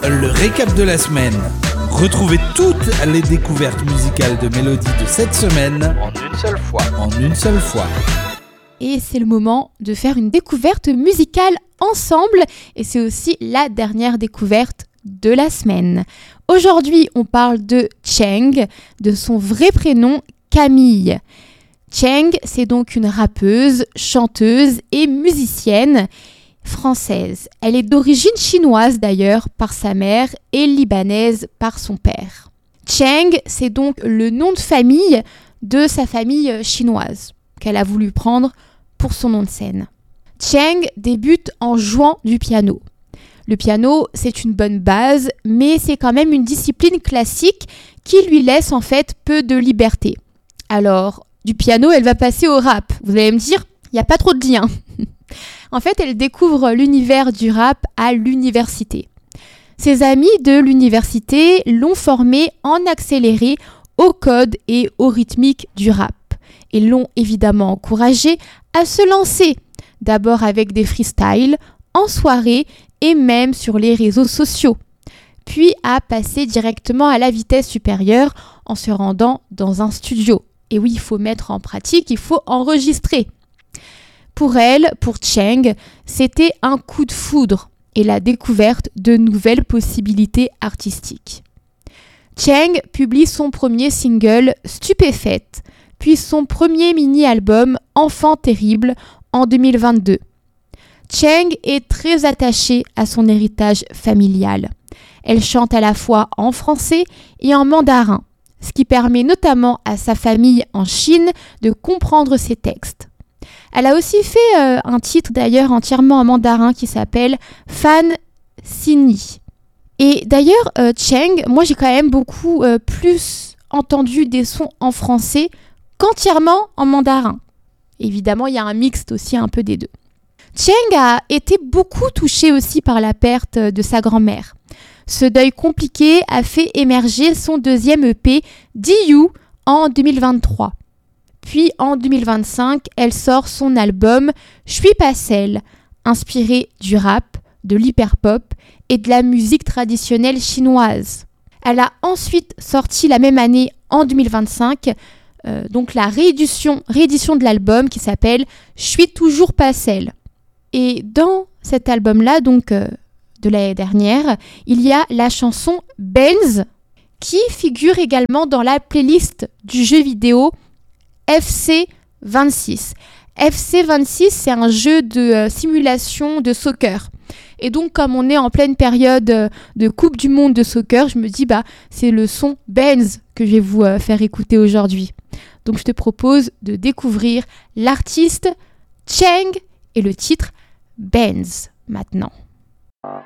le récap de la semaine. Retrouvez toutes les découvertes musicales de Mélodie de cette semaine en une seule fois. Et c'est le moment de faire une découverte musicale ensemble. Et c'est aussi la dernière découverte de la semaine. Aujourd'hui, on parle de Cheng, de son vrai prénom Camille. Cheng, c'est donc une rappeuse, chanteuse et musicienne française. Elle est d'origine chinoise d'ailleurs par sa mère et libanaise par son père. Cheng, c'est donc le nom de famille de sa famille chinoise qu'elle a voulu prendre pour son nom de scène. Cheng débute en jouant du piano. Le piano, c'est une bonne base, mais c'est quand même une discipline classique qui lui laisse en fait peu de liberté. Alors, du piano, elle va passer au rap. Vous allez me dire, il n'y a pas trop de lien. En fait, elle découvre l'univers du rap à l'université. Ses amis de l'université l'ont formée en accéléré au code et au rythmique du rap et l'ont évidemment encouragée à se lancer, d'abord avec des freestyles, en soirée et même sur les réseaux sociaux, puis à passer directement à la vitesse supérieure en se rendant dans un studio. Et oui, il faut mettre en pratique, il faut enregistrer. Pour elle, pour Cheng, c'était un coup de foudre et la découverte de nouvelles possibilités artistiques. Cheng publie son premier single Stupéfaite, puis son premier mini-album Enfant terrible en 2022. Cheng est très attachée à son héritage familial. Elle chante à la fois en français et en mandarin, ce qui permet notamment à sa famille en Chine de comprendre ses textes. Elle a aussi fait un titre d'ailleurs entièrement en mandarin qui s'appelle Fan Sini. Et d'ailleurs, Cheng, moi j'ai quand même beaucoup plus entendu des sons en français qu'entièrement en mandarin. Évidemment, il y a un mixte aussi un peu des deux. Cheng a été beaucoup touchée aussi par la perte de sa grand-mère. Ce deuil compliqué a fait émerger son deuxième EP, Diyu, en 2023. Puis en 2025, elle sort son album J'suis pas celle, inspiré du rap, de l'hyperpop et de la musique traditionnelle chinoise. Elle a ensuite sorti la même année, en 2025, donc la réédition de l'album qui s'appelle J'suis toujours pas celle. Et dans cet album-là, donc de l'année dernière, il y a la chanson Benz qui figure également dans la playlist du jeu vidéo FC26. FC26, c'est un jeu de simulation de soccer. Et donc, comme on est en pleine période de Coupe du Monde de soccer, je me dis, c'est le son Benz que je vais vous faire écouter aujourd'hui. Donc, je te propose de découvrir l'artiste Cheng et le titre Benz maintenant.